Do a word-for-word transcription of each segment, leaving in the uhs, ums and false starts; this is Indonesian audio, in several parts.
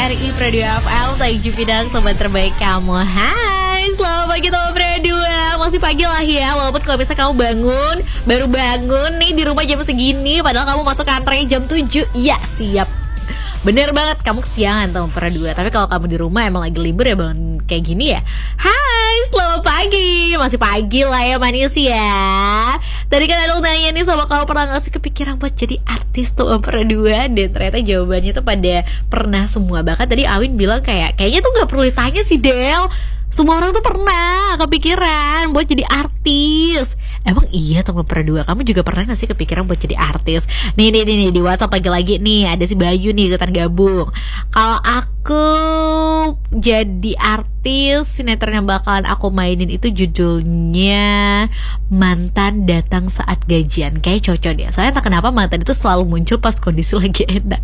R I Pradua F M, Tanjung Pinang, teman terbaik kamu. Hai, selamat pagi teman Pradua. Masih pagi lah ya, walaupun kalau misalnya kamu bangun, baru bangun nih di rumah jam segini, padahal kamu masuk kantornya jam tujuh. Ya, siap. Bener banget, kamu kesiangan teman Pradua. Tapi kalau kamu di rumah emang lagi libur ya bangun kayak gini ya. Hai, selamat pagi. Masih pagi lah ya manis ya. Tadi kan ada nanya nih sama kamu, pernah gak sih kepikiran buat jadi artis tuh Pradua? Dan ternyata jawabannya tuh pada pernah semua. Bahkan tadi Awin bilang kayak kayaknya tuh gak perlu ditanya sih Del, semua orang tuh pernah kepikiran buat jadi artis. Emang iya teman Pradua, kamu juga pernah gak sih kepikiran buat jadi artis? Nih nih nih, nih di WhatsApp lagi-lagi nih ada si Bayu nih ikutan gabung. Kalau aku jadi artis, sinetron yang bakalan aku mainin itu judulnya Mantan Datang Saat Gajian. Kayak cocok deh, soalnya tak kenapa mantan itu selalu muncul pas kondisi lagi enak.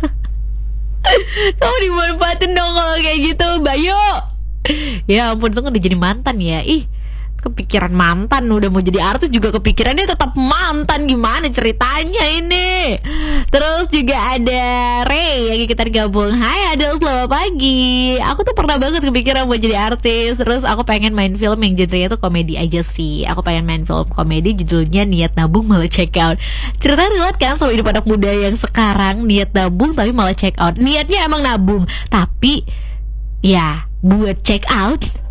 Kamu dimanfaatin dong kalau kayak gitu, Bayu. Ya ampun, itu kan udah jadi mantan ya. Ih, kepikiran mantan, udah mau jadi artis juga kepikiran dia tetap mantan. Gimana ceritanya ini? Terus juga ada Ray yang kita gabung. Hai Adel, selamat pagi. Aku tuh pernah banget kepikiran buat jadi artis. Terus aku pengen main film yang genrenya tuh komedi aja sih. Aku pengen main film komedi judulnya Niat Nabung Malah Check Out. Ceritanya relate kan sama hidup anak muda yang sekarang, niat nabung tapi malah check out. Niatnya emang nabung, tapi ya buat check out